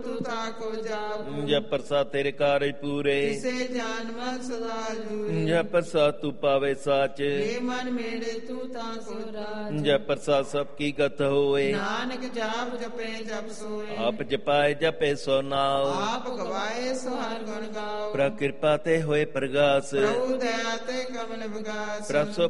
ਤੂੰ ਤਾਕੋ ਜਾਪੂ। ਜਪ ਪ੍ਰਸਾਦ ਤੇਰੇ ਕਾਰਜ ਪੂਰੇ, ਕਿਸੇ ਜਨਮ ਸਦਾ ਜੂਰੇ। ਜਪ ਪ੍ਰਸਾਦ ਤੂੰ ਪਾਵੇ ਸਾਚ, ਇਹ ਮਨ ਮੇੜੇ ਤੂੰ ਤਾਕੋ ਰਾਜ। ਜਪ ਪ੍ਰਸਾਦ ਸਭ ਕੀ ਗਤ ਹੋਏ, ਨਾਨਕ ਜਾਪ ਜਪੇ ਜਪ ਸੋਏ। ਆਪ ਜਪਾਏ ਜਪੇ ਸੋ ਨਾਉ, ਆਪ ਗਵਾਏ ਸੋ ਹਰਿ ਗੁਣ ਗਾਓ। ਪ੍ਰਭ ਕਿਰਪਾ ਤੇ ਹੋਏ ਪ੍ਰਗਾਸ, ਪ੍ਰਭੂ ਦਇਆ ਤੇ ਕਮਲ ਵਿਗਾਸ। ਪ੍ਰਭ ਸੋ